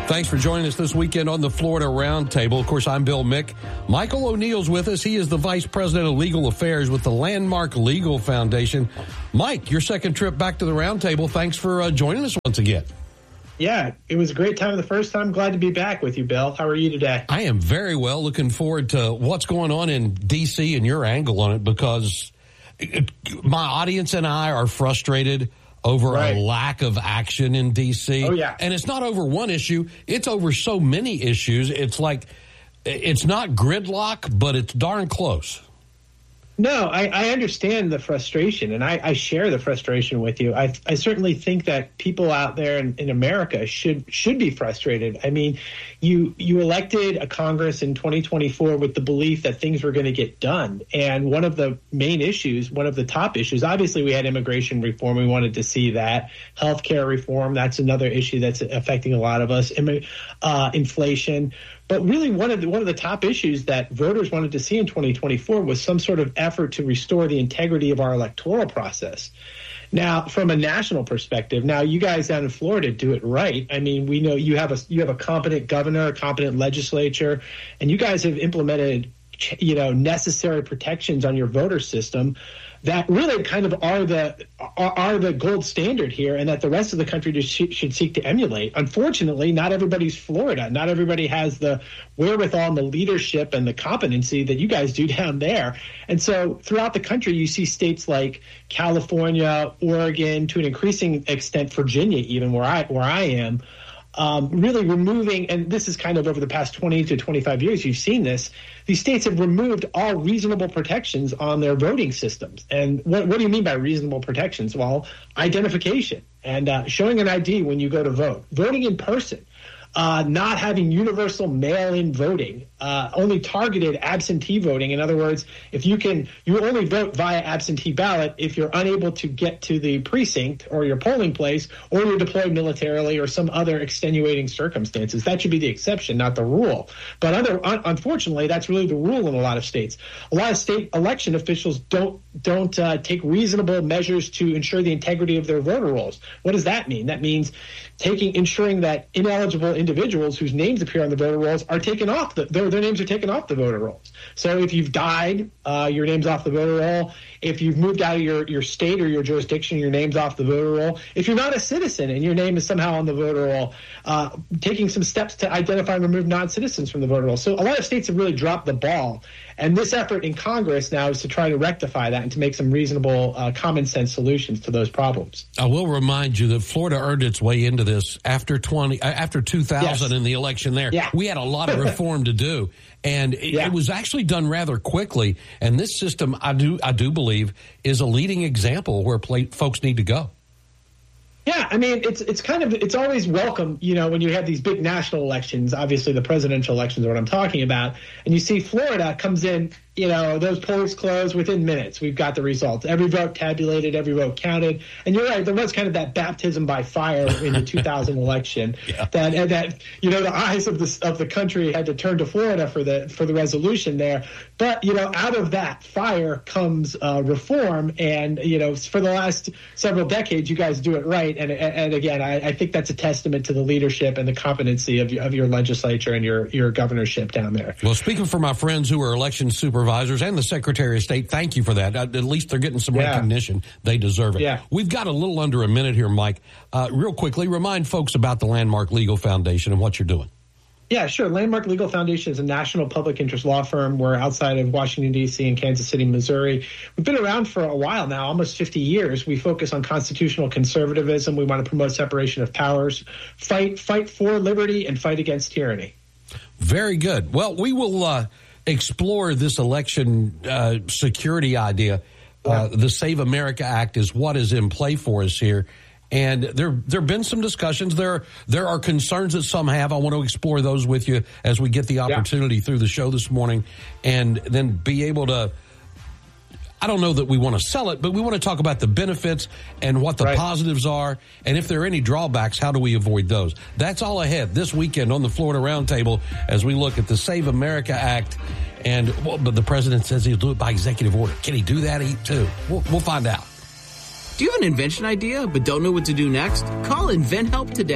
Thanks for joining us this weekend on the Florida Roundtable. Of course, I'm Bill Mick. Michael O'Neill's with us. He is the Vice President of Legal Affairs with the Landmark Legal Foundation. Mike, your second trip back to the Roundtable. Thanks for joining us once again. Yeah, it was a great time the first time. Glad to be back with you, Bill. How are you today? I am very well. Looking forward to what's going on in D.C. and your angle on it, because my audience and I are frustrated over a lack of action in D.C. Oh, yeah. And it's not over one issue. It's over so many issues. It's like, it's not gridlock, but it's darn close. No, I understand the frustration, and I share the frustration with you. I certainly think that people out there in America should be frustrated. I mean, you elected a Congress in 2024 with the belief that things were going to get done. And one of the main issues, one of the top issues, obviously we had immigration reform. We wanted to see that. Healthcare reform, that's another issue that's affecting a lot of us. Inflation. But really, one of the top issues that voters wanted to see in 2024 was some sort of effort to restore the integrity of our electoral process. Now, from a national perspective, now you guys down in Florida do it right. I mean, we know you have a competent governor, a competent legislature, and you guys have implemented, necessary protections on your voter system that really kind of are the gold standard here, and that the rest of the country just should seek to emulate. Unfortunately, not everybody's Florida. Not everybody has the wherewithal and the leadership and the competency that you guys do down there. And so throughout the country, you see states like California, Oregon, to an increasing extent, Virginia, even where I am, really removing, and this is kind of over the past 20 to 25 years, you've seen this, these states have removed all reasonable protections on their voting systems. And what do you mean by reasonable protections? Well, identification and showing an ID when you go to vote, voting in person, not having universal mail-in voting, only targeted absentee voting. In other words, you only vote via absentee ballot if you're unable to get to the precinct or your polling place, or you're deployed militarily or some other extenuating circumstances. That should be the exception, not the rule. But unfortunately, that's really the rule in a lot of states. A lot of state election officials don't take reasonable measures to ensure the integrity of their voter rolls. What does that mean? That means ensuring that ineligible individuals whose names appear on the voter rolls are taken off their names are taken off the voter rolls. So if you've died, your name's off the voter roll. If you've moved out of your state or your jurisdiction, your name's off the voter roll. If you're not a citizen and your name is somehow on the voter roll, taking some steps to identify and remove non-citizens from the voter roll. So a lot of states have really dropped the ball. And this effort in Congress now is to try to rectify that and to make some reasonable common sense solutions to those problems. I will remind you that Florida earned its way into this after 2000 in the election there. Yeah. We had a lot of reform to do, and it was actually done rather quickly. And this system, I do believe, is a leading example where folks need to go. Yeah, I mean, it's always welcome, when you have these big national elections. Obviously, the presidential elections are what I'm talking about. And you see Florida comes in, those polls close within minutes. We've got the results. Every vote tabulated, every vote counted. And you're right, there was kind of that baptism by fire in the 2000 election that the eyes of the country had to turn to Florida for the resolution there. But, out of that fire comes reform. And, for the last several decades, you guys do it right. And again, I think that's a testament to the leadership and the competency of your legislature and your governorship down there. Well, speaking for my friends who are election supervisors and the Secretary of State, thank you for that. At least they're getting some recognition. They deserve it. Yeah. We've got a little under a minute here, Mike. Real quickly, remind folks about the Landmark Legal Foundation and what you're doing. Yeah, sure. Landmark Legal Foundation is a national public interest law firm. We're outside of Washington, D.C. and Kansas City, Missouri. We've been around for a while now, almost 50 years. We focus on constitutional conservatism. We want to promote separation of powers, fight for liberty, and fight against tyranny. Very good. Well, we will explore this election security idea. The Save America Act is what is in play for us here. And there have been some discussions. There are concerns that some have. I want to explore those with you as we get the opportunity through the show this morning, and then be able to, I don't know that we want to sell it, but we want to talk about the benefits and what the positives are. And if there are any drawbacks, how do we avoid those? That's all ahead this weekend on the Florida Roundtable as we look at the Save America Act. But the president says he'll do it by executive order. Can he do that too? We'll find out. Do you have an invention idea but don't know what to do next? Call InventHelp today.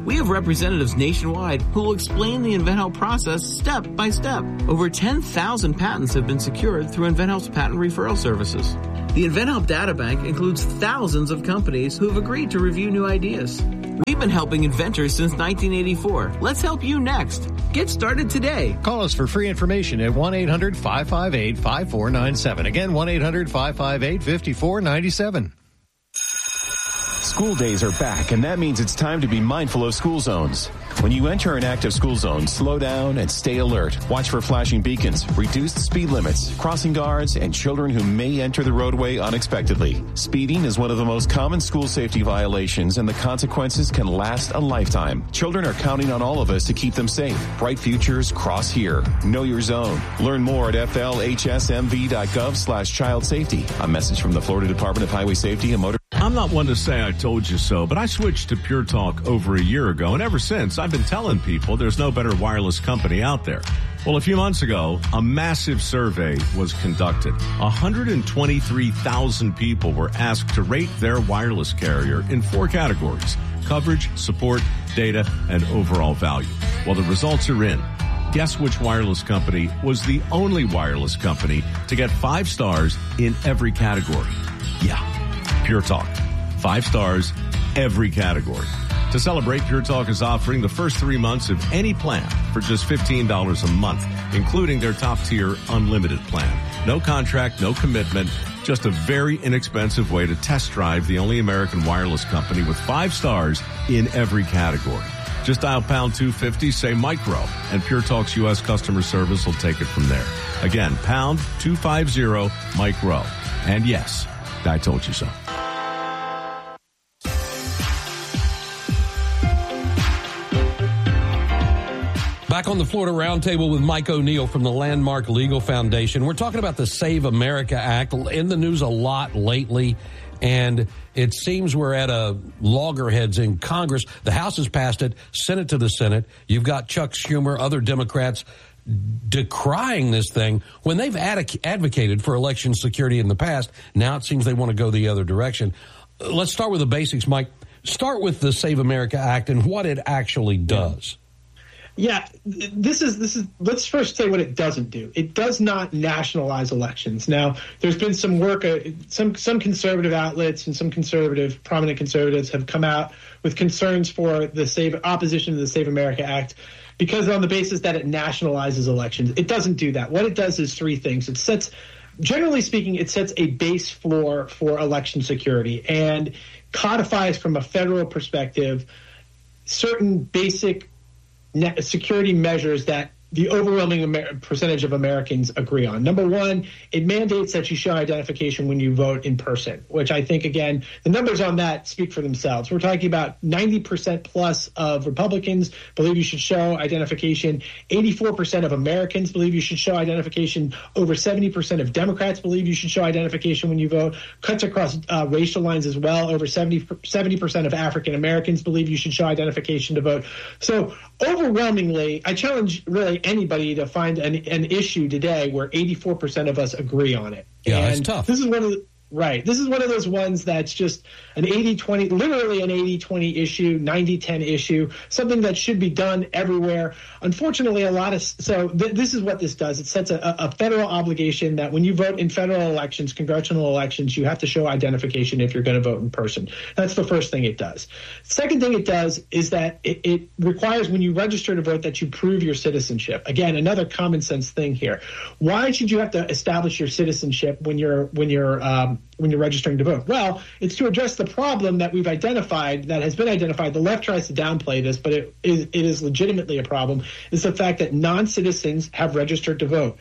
We have representatives nationwide who will explain the InventHelp process step by step. Over 10,000 patents have been secured through InventHelp's patent referral services. The InventHelp Databank includes thousands of companies who have agreed to review new ideas. We've been helping inventors since 1984. Let's help you next. Get started today. Call us for free information at 1-800-558-5497. Again, 1-800-558-5497. School days are back, and that means it's time to be mindful of school zones. When you enter an active school zone, slow down and stay alert. Watch for flashing beacons, reduced speed limits, crossing guards, and children who may enter the roadway unexpectedly. Speeding is one of the most common school safety violations, and the consequences can last a lifetime. Children are counting on all of us to keep them safe. Bright futures cross here. Know your zone. Learn more at flhsmv.gov/child safety. A message from the Florida Department of Highway Safety and Motor. I'm not one to say I told you so, but I switched to Pure Talk over a year ago, and ever since I've been telling people there's no better wireless company out there. Well, a few months ago, a massive survey was conducted. 123,000 people were asked to rate their wireless carrier in 4 categories: coverage, support, data, and overall value. Well, the results are in. Guess which wireless company was the only wireless company to get 5 stars in every category? Yeah. Pure Talk. 5 stars, every category. To celebrate, Pure Talk is offering the first 3 months of any plan for just $15 a month, including their top-tier unlimited plan. No contract, no commitment, just a very inexpensive way to test drive the only American wireless company with 5 stars in every category. Just dial pound 250, say micro, and Pure Talk's U.S. customer service will take it from there. Again, pound 250 micro. And yes, I told you so. Back on the Florida Roundtable with Mike O'Neill from the Landmark Legal Foundation. We're talking about the Save America Act, in the news a lot lately, and it seems we're at a loggerheads in Congress. The House has passed it, sent it to the Senate. You've got Chuck Schumer, other Democrats decrying this thing when they've advocated for election security in the past. Now it seems they want to go the other direction. Let's start with the basics, Mike. Start with the Save America Act and what it actually does. Yeah, this is. Let's first say what it doesn't do. It does not nationalize elections. Now, there's been some work. Some conservative outlets and some prominent conservatives have come out with concerns for the opposition to the Save America Act, because on the basis that it nationalizes elections. It doesn't do that. What it does is 3 things. Generally speaking, it sets a base floor for election security and codifies from a federal perspective certain basic security measures that the overwhelming percentage of Americans agree on. Number 1, it mandates that you show identification when you vote in person, which I think, again, the numbers on that speak for themselves. We're talking about 90% plus of Republicans believe you should show identification. 84% of Americans believe you should show identification. Over 70% of Democrats believe you should show identification when you vote. Cuts across racial lines as well. Over 70% of African Americans believe you should show identification to vote. So overwhelmingly, I challenge really anybody to find an issue today where 84% of us agree on it. Yeah, that's tough. This is one of the This is one of those ones that's just an 80-20, literally an 80-20 issue, 90-10 issue, something that should be done everywhere. Unfortunately, this is what this does. It sets a federal obligation that when you vote in federal elections, congressional elections, you have to show identification if you're going to vote in person. That's the first thing it does. Second thing it does is that it requires when you register to vote that you prove your citizenship. Again, another common sense thing here. Why should you have to establish your citizenship when you're registering to vote? Well, it's to address the problem that we've identified, that has been identified. The left tries to downplay this, but it is legitimately a problem, is the fact that non-citizens have registered to vote,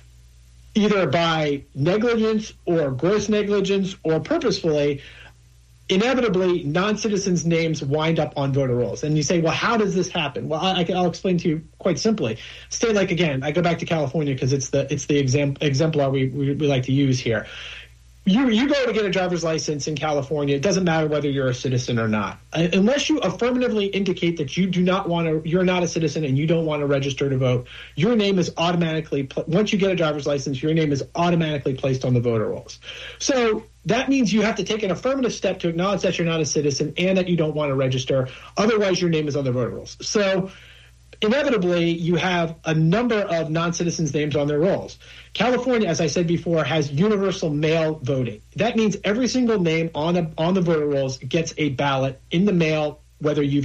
either by negligence or gross negligence or purposefully. Inevitably, non-citizens' names wind up on voter rolls. And you say, well, how does this happen? Well, I'll explain to you quite simply. State like, again, I go back to California because it's the exemplar we like to use here. You go to get a driver's license in California, it doesn't matter whether you're a citizen or not. Unless you affirmatively indicate that you're not a citizen and you don't want to register to vote, your name is automatically, once you get a driver's license, your name is automatically placed on the voter rolls. So that means you have to take an affirmative step to acknowledge that you're not a citizen and that you don't want to register. Otherwise, your name is on the voter rolls. So inevitably, you have a number of non-citizens' names on their rolls. California, as I said before, has universal mail voting. That means every single name on the voter rolls gets a ballot in the mail, whether you've